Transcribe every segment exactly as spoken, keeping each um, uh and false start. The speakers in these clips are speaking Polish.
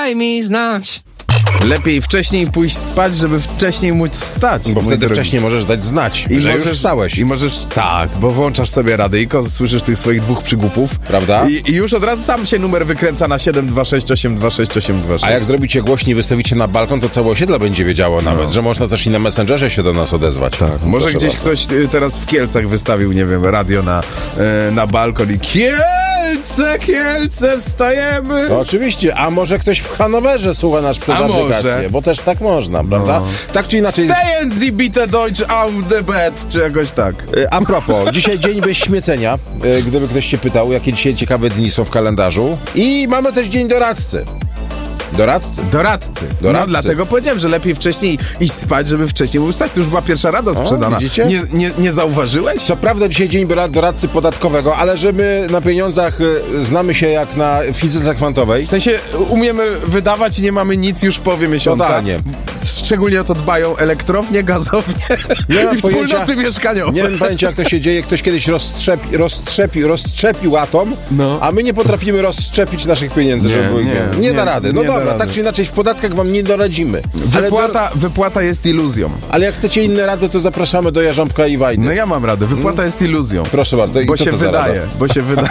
daj mi znać. Lepiej wcześniej pójść spać, żeby wcześniej móc wstać. Bo mój wtedy drogi. wcześniej możesz dać znać, I że możesz, już wstałeś. I możesz, tak, bo włączasz sobie radyjko, słyszysz tych swoich dwóch przygłupów. Prawda? I, I już od razu sam się numer wykręca na siedem dwa sześć osiem dwa sześć osiem dwa sześć. A jak zrobicie głośniej, wystawicie na balkon, to całe osiedle będzie wiedziało nawet, że można też i na Messengerze się do nas odezwać. Tak, może Proszę gdzieś bardzo. ktoś y, teraz w Kielcach wystawił, nie wiem, radio na, y, na balkon i Kielce, Kielce, wstajemy! No oczywiście, a może ktoś w Hanowerze słucha nas przez A aplikację, może. bo też tak można, prawda? Tak czy inaczej... Stehen Sie bitte Deutsch auf the bed, czy jakoś tak. A propos, dzisiaj dzień bez śmiecenia, e, gdyby ktoś się pytał, jakie dzisiaj ciekawe dni są w kalendarzu. I mamy też dzień doradcy. Doradcy? Doradcy. No Doradcy. dlatego powiedziałem, że lepiej wcześniej iść spać, żeby wcześniej móc wstać. To już była pierwsza rada sprzedana. widzicie? Nie, nie, nie zauważyłeś? Co prawda dzisiaj dzień doradcy podatkowego, ale że my na pieniądzach e, znamy się jak na fizyce kwantowej. W sensie umiemy wydawać i nie mamy nic już w połowie miesiąca. Totalnie. Szczególnie o to dbają elektrownie, gazownie Nie mam i pojęcia. wspólnoty mieszkaniowe. Nie wiem pojęcia, jak to się dzieje. Ktoś kiedyś roztrzepi, roztrzepi, roztrzepił atom, No. a my nie potrafimy rozszczepić naszych pieniędzy, Nie, żeby były... nie, nie, nie, da rady. No nie da dobra, rady. tak czy inaczej w podatkach wam nie doradzimy. Ale, do, Wypłata, wypłata jest iluzją. ale jak chcecie inne rady, to zapraszamy do Jarząbka i Wajdy. No ja mam radę. Wypłata jest iluzją. Proszę bardzo. I Bo co się to za wydaje, rada? bo się wydaje.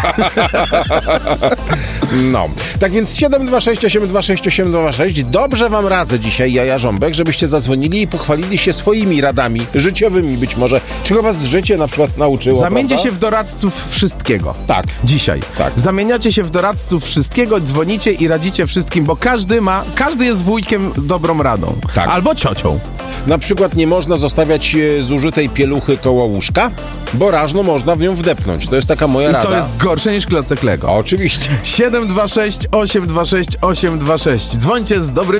No. Tak więc siedem dwa sześć osiem dwa sześć osiem dwa sześć. Dobrze wam radzę dzisiaj, ja Jarząbek, żebyście zadzwonili i pochwalili się swoimi radami życiowymi być może. Czego was życie na przykład nauczyło, Zamieńcie prawda? się w doradców wszystkiego. Tak. Dzisiaj. Tak. Zamieniacie się w doradców wszystkiego, dzwonicie i radzicie wszystkim, bo każdy ma, każdy jest wujkiem dobrą radą. Tak. Albo ciocią. Na przykład nie można zostawiać e, zużytej pieluchy koło łóżka, bo rażno można w nią wdepnąć. To jest taka moja I rada. to jest gorsze niż klocek Lego. Oczywiście. siedem dwa sześć osiem dwa sześć osiem dwa sześć. Dzwońcie z dobrymi